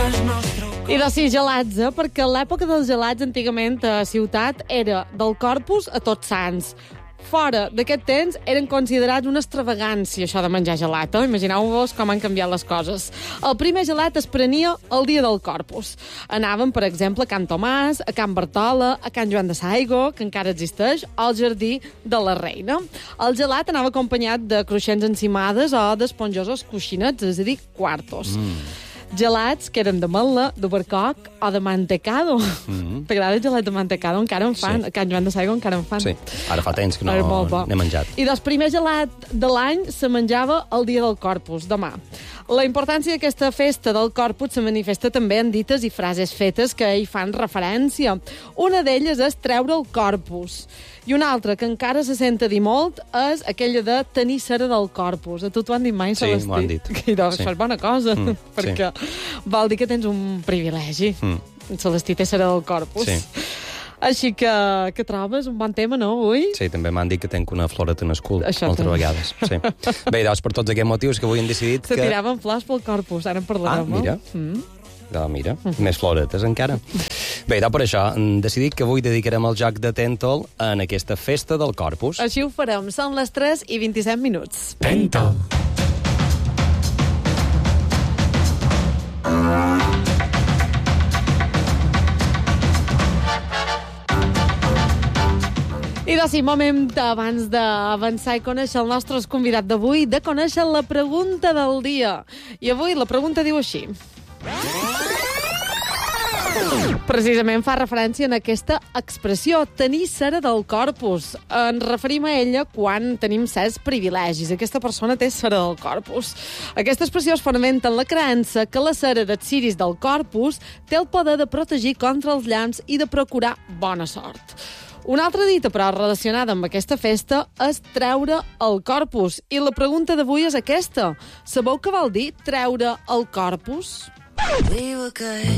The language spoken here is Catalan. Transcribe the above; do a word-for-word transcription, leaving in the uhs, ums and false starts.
I de sí, gelats, eh? Perquè l'època dels gelats antigament a ciutat era del Corpus a Tots Sants. Fora d'aquest temps eren considerats una extravagància, això de menjar gelat. Eh? Imagineu-vos com han canviat les coses. El primer gelat es prenia el dia del Corpus. Anàvem, per exemple, a Can Tomàs, a Can Bartola, a Can Joan de Saigo, que encara existeix, o al Jardí de la Reina. El gelat anava acompanyat de cruixents encimades o d'esponjosos coixinets, és a dir, quartos. Mm. Gelats que eren de mel·la, d'obercoc o de mantecado. Mm-hmm. T'agrada el gelat de mantecado? Encara en fan. Sí. A Can Joan de Saigo encara en fan. Sí, ara fa temps que no n'he menjat. I del primer gelat de l'any se menjava el dia del Corpus, demà. La importància d'aquesta festa del Corpus se manifesta també en dites i frases fetes que hi fan referència. Una d'elles és treure el Corpus. I una altra, que encara se sent a dir molt, és aquella de tenir cera del Corpus. A tu t'ho han dit mai, Celestí? Sí, m'ho han dit. I doncs, sí. Això és bona cosa, mm, perquè sí. vol dir que tens un privilegi. Mm. Celestí té cera del Corpus. Sí. Així que, que trobes un bon tema, no, avui? Sí, també m'han dit que tenc una floreta en el cul, Això moltes també. vegades. Sí. Bé, doncs, per tots aquests motius que avui hem decidit Se que... Se tiraven flors pel Corpus, ara en parlarem. Ah, mira. Mm. Doncs mira, mm. més floretes encara. Bé, doncs per això hem decidit que avui dedicarem el joc de Tentol en aquesta festa del Corpus. Així ho farem. Són les tres i vint-i-set minuts. Tentol. I de sí, moment abans d'avançar i conèixer el nostre convidat d'avui, de conèixer la pregunta del dia. I avui la pregunta diu així. Precisament fa referència en aquesta expressió, tenir cera del Corpus. Ens referim a ella quan tenim certs privilegis. Aquesta persona té cera del Corpus. Aquesta expressió es fonamenta en la creença que la cera dels ciris del Corpus té el poder de protegir contra els llamps i de procurar bona sort. Una altra dita, però, relacionada amb aquesta festa és treure el Corpus. I la pregunta d'avui és aquesta. Sabeu què vol dir treure el Corpus? We were good,